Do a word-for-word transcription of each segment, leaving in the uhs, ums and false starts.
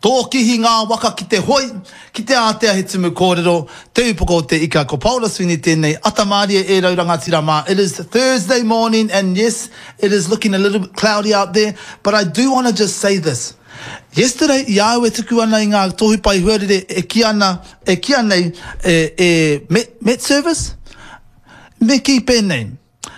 Tō kihi ngā waka ki te hoi, ki te ātea he tumu kōrero, te upoko te ika ko Paula Sweeney tēnei, atamaria e raurangatira mā. It is Thursday morning, and yes, it is looking a little bit cloudy out there, but I do want to just say this. Yesterday, iau e tuku ana i ngā tohu pai huarere e ki ana, e ki ana e, e met, met service, me ki pēnei.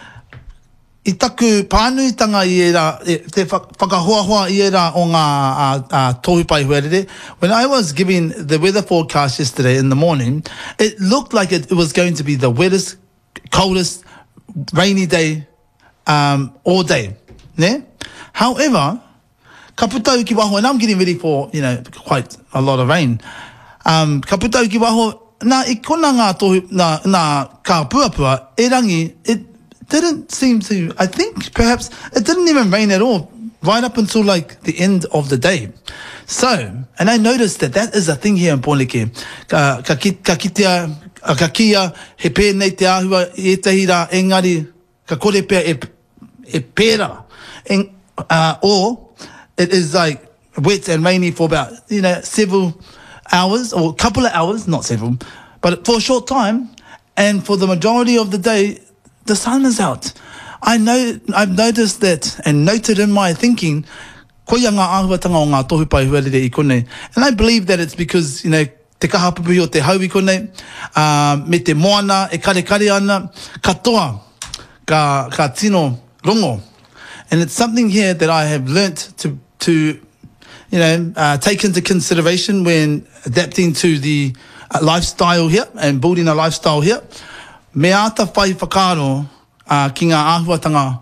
I taku pānuitanga i era, te whakahoahoa i era o ngā uh, uh, tohu pai huarere. When I was giving the weather forecast yesterday in the morning, it looked like it, it was going to be the wettest, coldest, rainy day um, all day. Ne? However, ka putau ki waho, and I'm getting ready for, you know, quite a lot of rain. Um, ka putau ki waho, nā i kona ngā tohu, nā, nā ka puapua, e rangi, it didn't seem to, I think perhaps it didn't even rain at all right up until like the end of the day. So, and I noticed that that is a thing here in Pōneke. Ka, ka, ki, ka kitea, ka kia, he pēnei te āhua, e tehi rā, engari, ka kore pēr e, e pēra. And, uh, or it is like wet and rainy for about, you know, several hours or a couple of hours, not several, but for a short time. And for the majority of the day, the sun is out. I know, I've noticed that and noted in my thinking, ko ia ngā āhuatanga o ngā tohu pai huarere I konei. And I believe that it's because, you know, te kahapupi o te hau I konei, uh, me te moana, e kare kare ana, katoa, ka, ka tino rongo. And it's something here that I have learnt to, to you know, uh, take into consideration when adapting to the uh, lifestyle here and building a lifestyle here. Me ata whai whakaro uh, ki ngā āhuatanga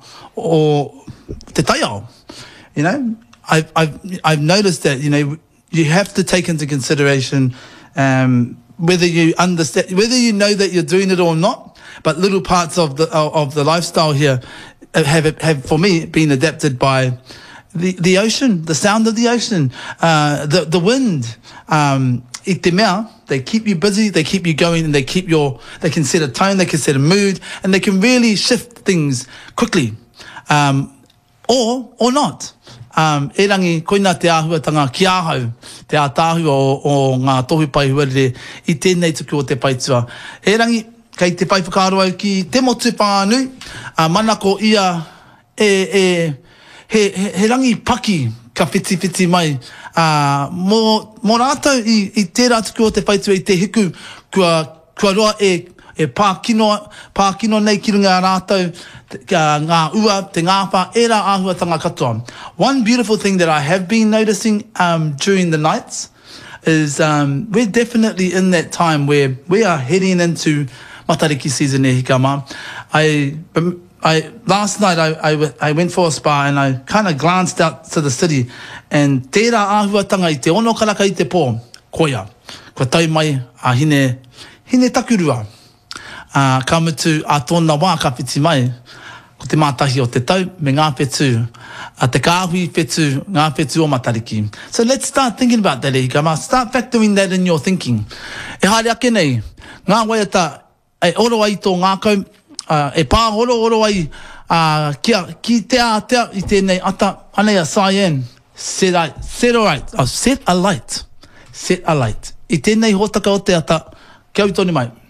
o te taiao. You know, I've, I've, I've noticed that, you know, you have to take into consideration um, whether you understand, whether you know that you're doing it or not, but little parts of the, of the lifestyle here have, have for me, been adapted by the, the ocean, the sound of the ocean, uh, the, the wind, um, I te mea, they keep you busy, they keep you going, and they keep your, they can set a tone, they can set a mood, and they can really shift things quickly. Um, or, or not. Um, e rangi, koina te āhuatanga ki āhau, te ātāhu o, o ngā tohu pai huarere, I tēnei tuku o te paitua. E rangi, kei te pai whakaaro au ki te motu whānui, uh, manako ia, e, e, he, he, he rangi paki, ka whiti whiti mai. Uh, mō, mō rātou I, I tērā tuku o te whaitua I te hiku kua, kua roa e, e pākino, pākino nei ki runga rātou ka ngā ua, te ngāwha, e rā āhuatanga katoa. One beautiful thing that I have been noticing um, during the nights is um, we're definitely in that time where we are heading into matariki season e hikama. I... Um, I, last night I, I, I went for a spa and I kind of glanced out to the city and tērā āhuatanga I te ono karaka I te pō, koia, kua tau mai a hine, hine takurua. Uh, ka mutu a tōna wā ka whiti mai, ko te mātahi o te tau, me ngā whetū, a te kāhui whetū, ngā whetū o matariki. So let's start thinking about that, e hikama. Start factoring that in your thinking. E haere ake nei, ngā waiata, e oro ai tō ngā kau, Uh, e pā oro oro ai uh, kia, ki te ātea I tēnei ata anei a Cyan set, I, set, right, oh, set a light set a light I tēnei hōtaka o te ata kia utoni mai